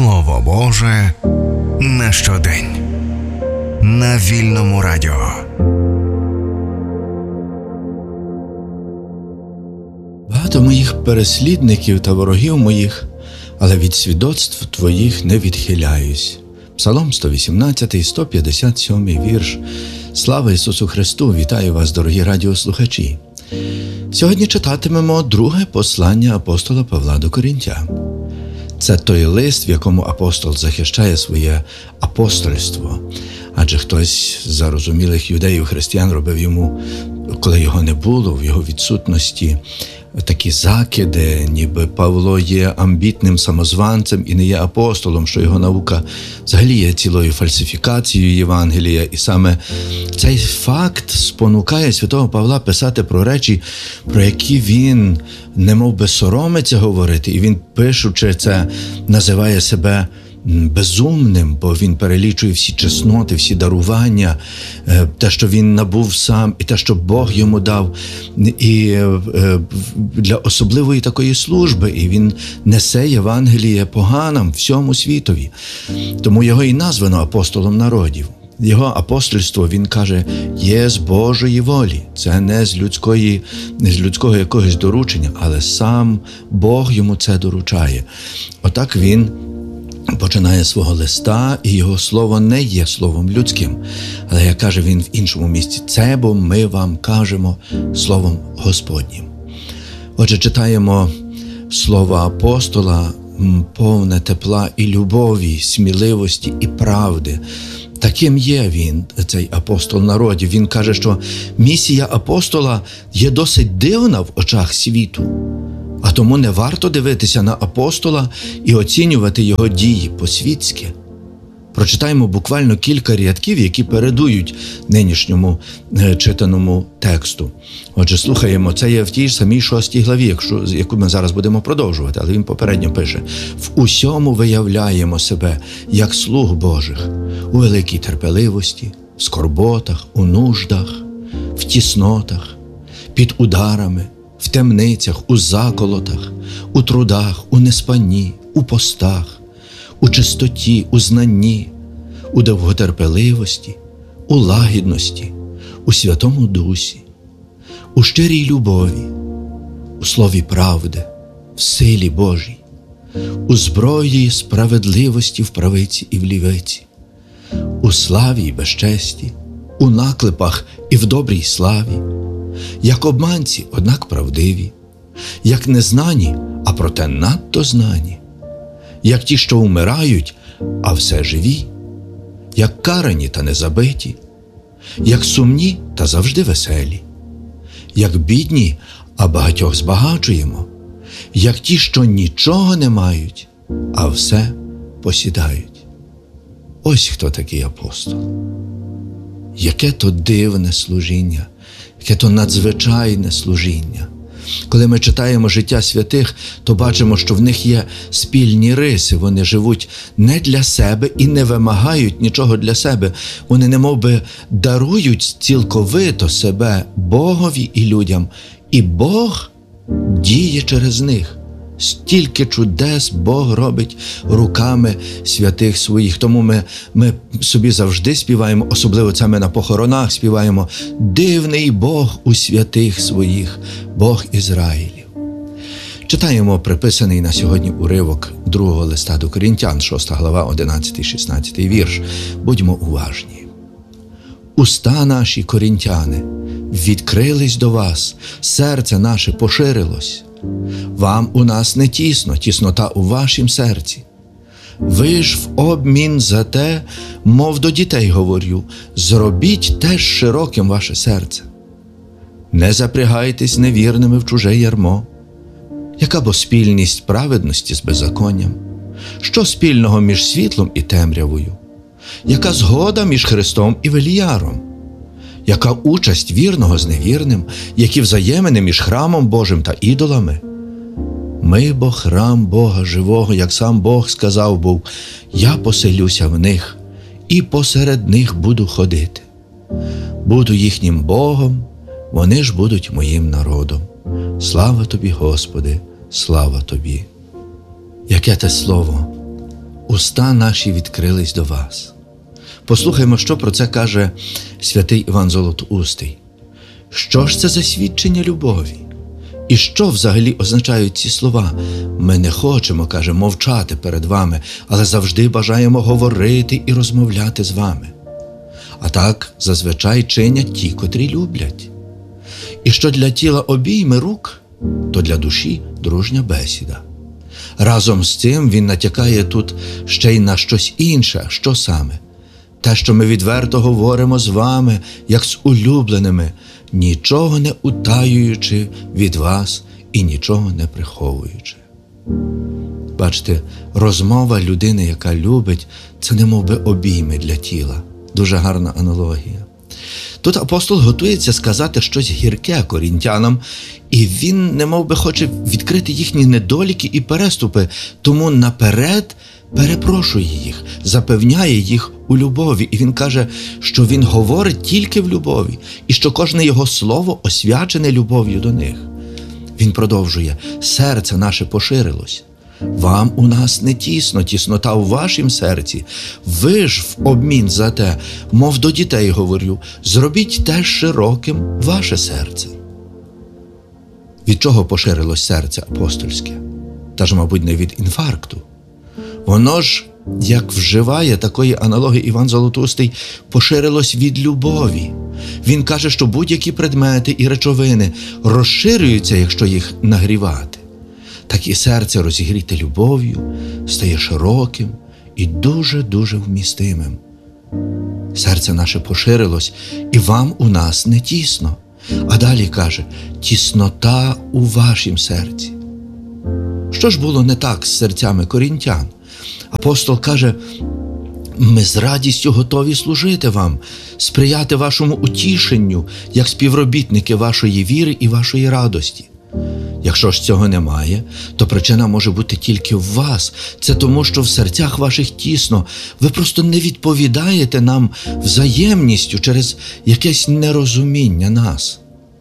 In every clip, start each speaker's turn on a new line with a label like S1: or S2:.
S1: Слово Боже на щодень. На Вільному радіо.
S2: Багато моїх переслідників та ворогів моїх, але від свідоцтв твоїх не відхиляюсь. Псалом 118, 157 вірш. Слава Ісусу Христу! Вітаю вас, дорогі радіослухачі! Сьогодні читатимемо друге послання апостола Павла до Коринтян. Це той лист, в якому апостол захищає своє апостольство. Адже хтось з зарозумілих юдеїв, християн робив йому, коли його не було, в його відсутності, такі закиди, ніби Павло є амбітним самозванцем і не є апостолом, що його наука взагалі є цілою фальсифікацією Євангелія. І саме цей факт спонукає святого Павла писати про речі, про які він немов би соромиться говорити. І він, пишучи це, називає себе безумним, бо він перелічує всі чесноти, всі дарування, те, що він набув сам, і те, що Бог йому дав, і для особливої такої служби, і він несе Євангеліє поганам всьому світові. Тому його і названо апостолом народів. Його апостольство, він каже, є з Божої волі. Це не з людського якогось доручення, але сам Бог йому це доручає. Отак він починає свого листа, і його слово не є словом людським. Але, як каже він в іншому місці, це бо ми вам кажемо словом Господнім. Отже, читаємо слово апостола, повне тепла і любові, сміливості і правди. Таким є він, цей апостол народів. Він каже, що місія апостола є досить дивна в очах світу. А тому не варто дивитися на апостола і оцінювати його дії по-світськи. Прочитаємо буквально кілька рядків, які передують нинішньому читаному тексту. Отже, слухаємо, це є в тій ж самій 6 главі, яку ми зараз будемо продовжувати, але він попередньо пише: «В усьому виявляємо себе, як слуг Божих, у великій терпеливості, в скорботах, у нуждах, в тіснотах, під ударами, в темницях, у заколотах, у трудах, у неспанні, у постах, у чистоті, у знанні, у довготерпеливості, у лагідності, у Святому Дусі, у щирій любові, у слові правди, в силі Божій, у зброї справедливості в правиці і в лівиці, у славі і безчесті, у наклепах і в добрій славі, як обманці, однак правдиві, як незнані, а проте надто знані, як ті, що вмирають, а все живі, як карані та не забиті, як сумні та завжди веселі, як бідні, а багатьох збагачуємо, як ті, що нічого не мають, а все посідають». Ось хто такий апостол. Яке то дивне служіння, яке то надзвичайне служіння. Коли ми читаємо життя святих, то бачимо, що в них є спільні риси. Вони живуть не для себе і не вимагають нічого для себе. Вони немовби дарують цілковито себе Богові і людям. І Бог діє через них. Стільки чудес Бог робить руками святих своїх. Тому ми собі завжди співаємо, особливо це ми на похоронах співаємо: «Дивний Бог у святих своїх, Бог Ізраїлів». Читаємо приписаний на сьогодні уривок другого листа до Коринтян, 6 глава, 11-16 вірш. Будьмо уважні. «Уста наші, коринтяни, відкрились до вас, серце наше поширилось. Вам у нас не тісно, тіснота у вашім серці. Ви ж в обмін за те, мов до дітей говорю, зробіть теж широким ваше серце. Не запрягайтесь невірними в чуже ярмо. Яка бо спільність праведності з беззаконням? Що спільного між світлом і темрявою? Яка згода між Христом і Веліяром? Яка участь вірного з невірним? Які взаємини між храмом Божим та ідолами? Ми бо храм Бога живого, як сам Бог сказав був: я поселюся в них і посеред них буду ходити. Буду їхнім Богом, вони ж будуть моїм народом. Слава тобі, Господи, слава тобі». Яке те слово? уста наші відкрились до вас. Послухаймо, що про це каже святий Іван Золотоустий. Що ж це за свідчення любові? І що взагалі означають ці слова? Ми не хочемо, каже, мовчати перед вами, але завжди бажаємо говорити і розмовляти з вами. А так зазвичай чинять ті, котрі люблять. І що для тіла обійми рук, то для душі дружня бесіда. Разом з цим він натякає тут ще й на щось інше. Що саме? Те, що ми відверто говоримо з вами, як з улюбленими, нічого не утаюючи від вас і нічого не приховуючи. Бачите, розмова людини, яка любить, це немов би обійми для тіла. Дуже гарна аналогія. Тут апостол готується сказати щось гірке корінтянам, і він немов би хоче відкрити їхні недоліки і переступи, тому наперед перепрошує їх, запевняє їх у любові. І він каже, що він говорить тільки в любові, і що кожне його слово освячене любов'ю до них. Він продовжує: серце наше поширилось. Вам у нас не тісно, тіснота у вашім серці. Ви ж в обмін за те, мов до дітей говорю, зробіть теж широким ваше серце. Від чого поширилось серце апостольське? Та ж, мабуть, не від інфаркту. Воно ж, як вживає такої аналогії Іван Золотоустий, поширилось від любові. Він каже, що будь-які предмети і речовини розширюються, якщо їх нагрівати. Так і серце, розігріте любов'ю, стає широким і дуже-дуже вмістимим. Серце наше поширилось, і вам у нас не тісно. А далі каже: тіснота у вашім серці. Що ж було не так з серцями корінтян? Апостол каже: ми з радістю готові служити вам, сприяти вашому утішенню, як співробітники вашої віри і вашої радості. Якщо ж цього немає, то причина може бути тільки в вас. Це тому, що в серцях ваших тісно. Ви просто не відповідаєте нам взаємністю через якесь нерозуміння нас.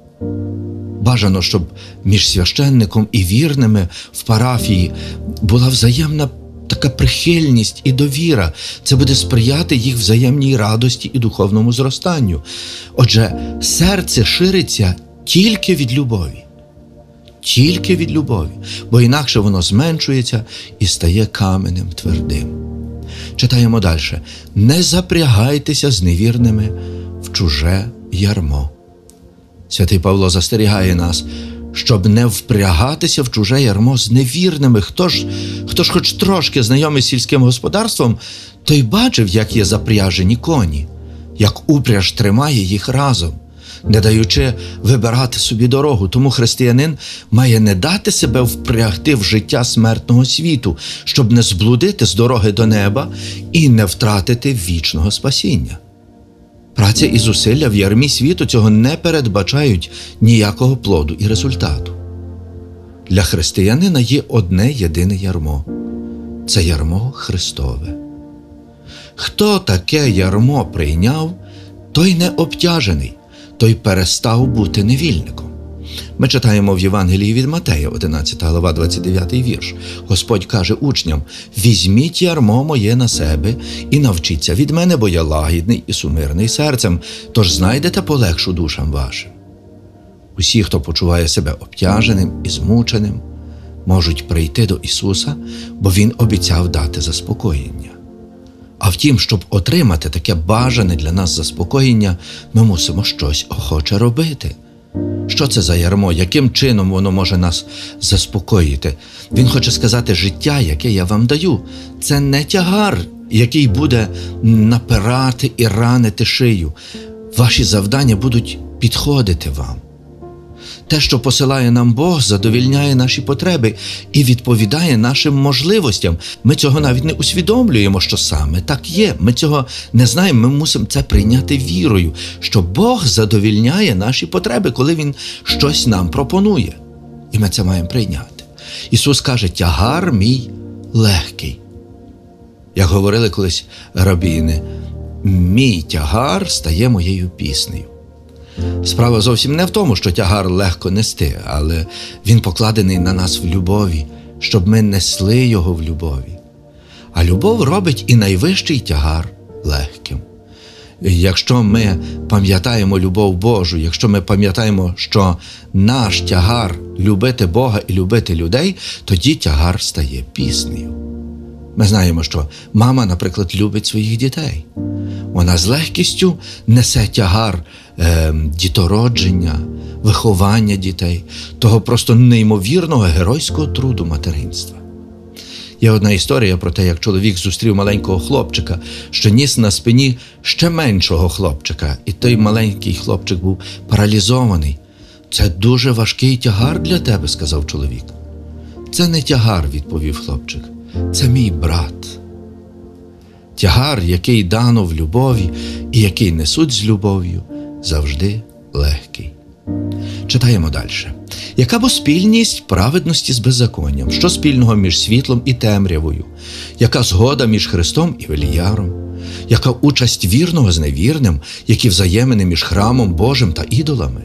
S2: Бажано, щоб між священником і вірними в парафії була взаємна така прихильність і довіра. Це буде сприяти їх взаємній радості і духовному зростанню. Отже, серце шириться тільки від любові. Тільки від любові, бо інакше воно зменшується і стає каменем твердим. Читаємо далі. Не запрягайтеся з невірними в чуже ярмо. Святий Павло застерігає нас, щоб не впрягатися в чуже ярмо з невірними. Хто ж хоч трошки знайомий з сільським господарством, той бачив, як є запряжені коні, як упряж тримає їх разом, не даючи вибирати собі дорогу. Тому християнин має не дати себе впрягти в життя смертного світу, щоб не зблудити з дороги до неба і не втратити вічного спасіння. Праця і зусилля в ярмі світу цього не передбачають ніякого плоду і результату. Для християнина є одне єдине ярмо – це ярмо Христове. Хто таке ярмо прийняв, той не обтяжений, той перестав бути невільником. Ми читаємо в Євангелії від Матея, 11 глава, 29 вірш. Господь каже учням: «Візьміть ярмо моє на себе і навчіться від мене, бо я лагідний і сумирний серцем, тож знайдете полегшу душам вашим». Усі, хто почуває себе обтяженим і змученим, можуть прийти до Ісуса, бо Він обіцяв дати заспокоєння. А втім, щоб отримати таке бажане для нас заспокоєння, ми мусимо щось охоче робити. Що це за ярмо? Яким чином воно може нас заспокоїти? Він хоче сказати: життя, яке я вам даю, це не тягар, який буде напирати і ранити шию. Ваші завдання будуть підходити вам. Те, що посилає нам Бог, задовільняє наші потреби і відповідає нашим можливостям. Ми цього навіть не усвідомлюємо, що саме так є. Ми цього не знаємо, ми мусимо це прийняти вірою, що Бог задовільняє наші потреби, коли Він щось нам пропонує. І ми це маємо прийняти. Ісус каже: «Тягар мій легкий». Як говорили колись рабіни, «Мій тягар стає моєю піснею». Справа зовсім не в тому, що тягар легко нести, але він покладений на нас в любові, щоб ми несли його в любові. А любов робить і найвищий тягар легким. Якщо ми пам'ятаємо любов Божу, якщо ми пам'ятаємо, що наш тягар – любити Бога і любити людей, тоді тягар стає піснею. Ми знаємо, що мама, наприклад, любить своїх дітей. Вона з легкістю несе тягар дітородження, виховання дітей, того просто неймовірного геройського труду материнства. Є одна історія про те, як чоловік зустрів маленького хлопчика, що ніс на спині ще меншого хлопчика, і той маленький хлопчик був паралізований. «Це дуже важкий тягар для тебе», – сказав чоловік. «Це не тягар», – відповів хлопчик, – «це мій брат». Тягар, який дано в любові і який несуть з любов'ю, завжди легкий. Читаємо далі. Яка бо спільність праведності з беззаконням? Що спільного між світлом і темрявою? Яка згода між Христом і Веліяром? Яка участь вірного з невірним? Які взаємини між храмом Божим та ідолами?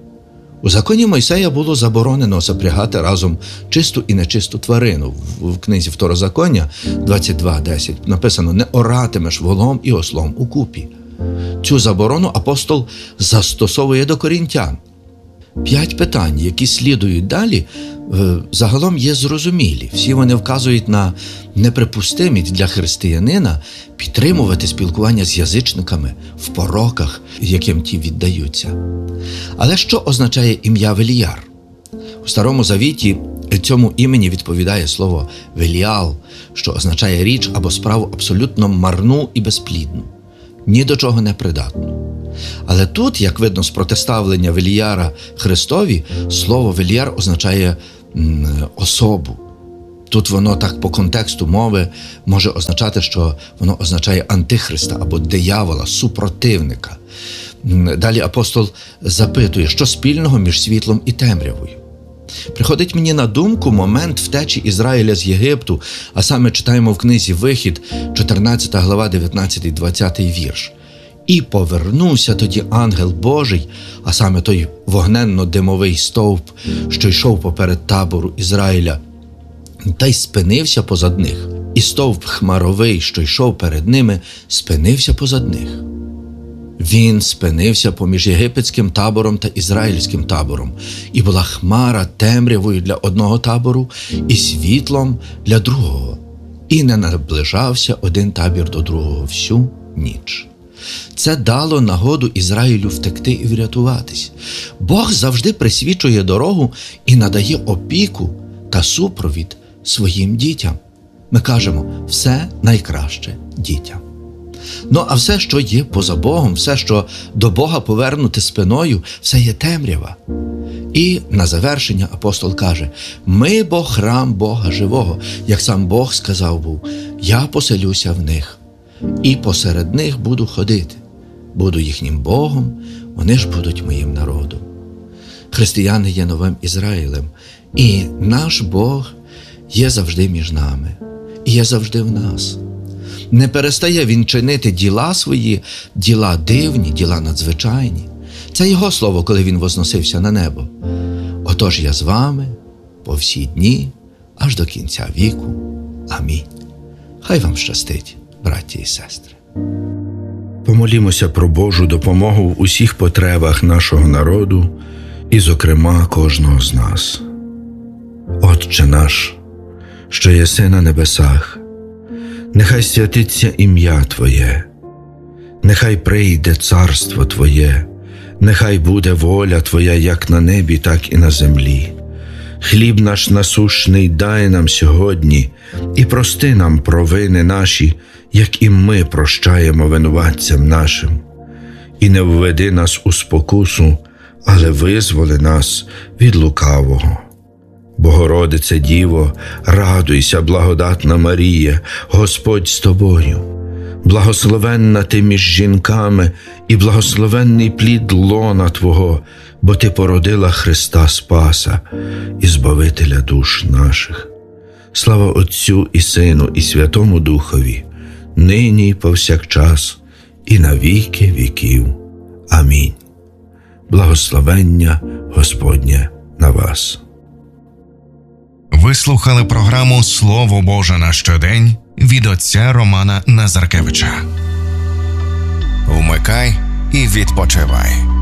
S2: У законі Мойсея було заборонено запрягати разом чисту і нечисту тварину. В книзі Второзаконня 22:10 написано: «Не оратимеш волом і ослом укупі». Цю заборону апостол застосовує до коринтян. 5 питань, які слідують далі, загалом є зрозумілі. Всі вони вказують на неприпустимість для християнина підтримувати спілкування з язичниками в пороках, яким ті віддаються. Але що означає ім'я Веліяр? У Старому Завіті цьому імені відповідає слово «веліал», що означає річ або справу абсолютно марну і безплідну, ні до чого не придатну. Але тут, як видно з протиставлення Веліяра Христові, слово «веліяр» означає особу. Тут воно так по контексту мови може означати, що воно означає антихриста або диявола, супротивника. Далі апостол запитує, що спільного між світлом і темрявою. Приходить мені на думку момент втечі Ізраїля з Єгипту, а саме читаємо в книзі «Вихід», 14 глава, 19-20 вірш. «І повернувся тоді ангел Божий», а саме той вогненно-димовий стовп, що йшов поперед табору Ізраїля, та й спинився позад них. І стовп хмаровий, що йшов перед ними, спинився позад них. Він спинився поміж єгипетським табором та ізраїльським табором, і була хмара темрявою для одного табору і світлом для другого. І не наближався один табір до другого всю ніч. Це дало нагоду Ізраїлю втекти і врятуватись. Бог завжди присвічує дорогу і надає опіку та супровід своїм дітям. Ми кажемо, все найкраще дітям. А все, що є поза Богом, все, що до Бога повернуте спиною, все є темрява. І на завершення апостол каже: «Ми бо храм Бога живого, як сам Бог сказав був, я поселюся в них, і посеред них буду ходити, буду їхнім Богом, вони ж будуть моїм народом». Християни є новим Ізраїлем, і наш Бог є завжди між нами, і є завжди в нас. Не перестає Він чинити діла свої, діла дивні, діла надзвичайні. Це Його слово, коли Він возносився на небо. «Отож я з вами по всі дні, аж до кінця віку. Амінь». Хай вам щастить, браті і сестри.
S3: Помолімося про Божу допомогу в усіх потребах нашого народу і, зокрема, кожного з нас. Отче наш, що єси на небесах, нехай святиться ім'я Твоє, нехай прийде царство Твоє, нехай буде воля Твоя як на небі, так і на землі. Хліб наш насущний дай нам сьогодні, і прости нам провини наші, як і ми прощаємо винуватцям нашим. І не введи нас у спокусу, але визволи нас від лукавого. Богородице Діво, радуйся, благодатна Марія, Господь з тобою. Благословенна ти між жінками, і благословенний плід лона Твого, бо ти породила Христа Спаса і Збавителя душ наших. Слава Отцю і Сину, і Святому Духові, нині і повсякчас, і на віки віків. Амінь. Благословення Господнє на вас.
S1: Ви слухали програму «Слово Боже на щодень» від отця Романа Назаркевича. Вмикай і відпочивай.